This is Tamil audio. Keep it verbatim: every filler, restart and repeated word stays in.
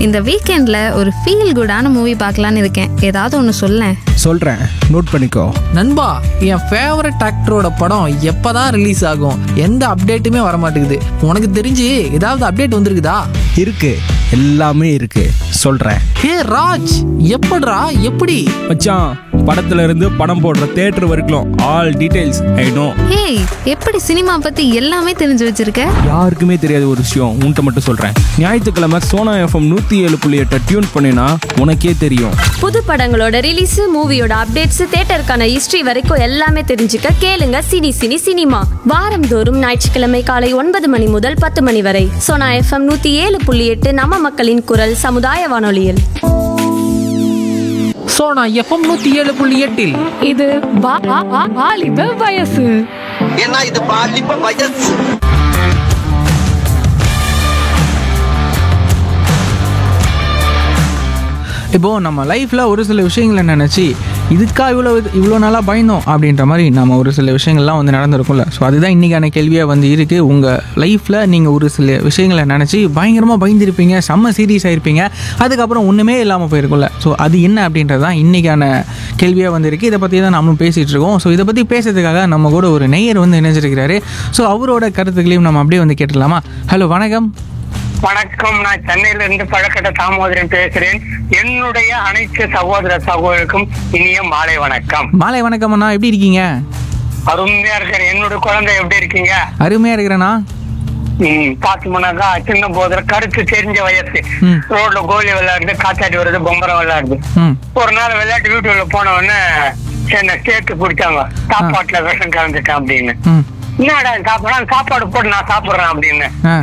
இந்த வீக்கெண்ட்ல ஒரு ஃபீல் குடான மூவி பார்க்கலான்னு இருக்கேன். ஏதாவது ஒன்று சொல்லேன். சொல்றேன், நோட் பண்ணிக்கோ. நண்பா, என் ஃபேவரட் ஆக்டரோட படம் எப்பதான் ரிலீஸ் ஆகும்? எந்த அப்டேட்டுமே வர மாட்டேங்குது. உனக்கு தெரிஞ்சு ஏதாவது அப்டேட் வந்திருக்குதா? இருக்கு, எல்லாமே இருக்கு, சொல்றேன். ஹே ராஜ், எப்படிடா? எப்படி மச்சான், படத்துல இருந்து படம் போடுற தியேட்டர் வரைக்கும் all details I know. Hey, எப்படி சினிமா பத்தி எல்லாமே தெரிஞ்சு வச்சிருக்க? யாருக்குமே தெரியாத ஒரு விஷயம் உன்கிட்ட மட்டும் சொல்றேன். ஞாயிற்றுக்கிழமை சோனா எஃப்எம் நூத்தி ஏழு புள்ளி எட்டை டியூன் பண்ணினா உனக்கே தெரியும். புது படங்களோட ரிலீஸ், மூவியோட அப்டேட்ஸ், தியேட்டருக்கான ஹிஸ்டரி வரைக்கும் எல்லாமே தெரிஞ்சுக்க கேளுங்க சினி சினி சினிமா. வாரந்தோறும் ஞாயிற்றுக்கிழமை காலை ஒன்பது மணி முதல் பத்து மணி வரை சோனா எஃப்எம் நூத்தி ஏழு புள்ளி எட்டு நம்ம மக்களின் குரல் சமுதாய வானொலியில். சோனா எஃப்எம் நூத்தி ஏழு புள்ளி எட்டில் இது வா- வா- வா- வாலிப வயசு. ஏன்னா இது பாலிப்ப வயசு. இப்போது நம்ம லைஃப்பில் ஒரு சில விஷயங்களை நினச்சி இதுக்கா இவ்வளோ இவ்வளோ நாளாக பயந்தோம் அப்படின்ற மாதிரி நம்ம ஒரு சில விஷயங்கள்லாம் வந்து நடந்திருக்கும்ல. ஸோ அதுதான் இன்றைக்கான கேள்வியாக வந்து இருக்குது. உங்கள் லைஃப்பில் நீங்கள் ஒரு சில விஷயங்களை நினச்சி பயங்கரமாக பயந்துருப்பீங்க, செம்ம சீரியஸ் ஆகிருப்பீங்க, அதுக்கப்புறம் ஒன்றுமே இல்லாமல் போயிருக்கும்ல. ஸோ அது என்ன அப்படின்றது தான் இன்றைக்கான கேள்வியாக வந்து இருக்குது. இதை பற்றி தான் நம்மளும் பேசிகிட்டு இருக்கோம். ஸோ இதை பற்றி பேசுறதுக்காக நம்ம கூட ஒரு நேயர் வந்து இணைஞ்சிருக்கிறாரு. ஸோ அவரோட கருத்துக்களையும் நம்ம அப்படியே வந்து கேட்டுடலாமா? ஹலோ, வணக்கம். வணக்கம். நான் சென்னையில இருந்து பழக்கட்ட தாமோதரன் பேசுறேன். என்னுடைய அனைத்து சகோதர சகோதரருக்கும் இனிய மாலை வணக்கம். மாலை வணக்கம் அண்ணா, எப்படி இருக்கீங்க? அருமையா இருக்கிறேன். என்னோட குழந்தை எப்படி இருக்கீங்க? அருமையாக இருக்கிறேண்ணா. ம் பாத்தோம்னாக்கா சின்ன போதுல கருத்து தெரிஞ்ச வயசு. ம். ரோட்ல கோலி விளையாடுது, காத்தாடி வருது, பொம்பரம் விளையாடுது. ம் ஒரு நாள் விளையாட்டு வீட்டுல போன உடனே என்ன சேர்த்து குடிச்சாங்க, சாப்பாட்டுல விஷம் கலந்துட்டேன் அப்படின்னு. ம் என்னடா சாப்பிடலாம், சாப்பாடு போட்டு நான் சாப்பிடுறேன் அப்படின்னு. ஆ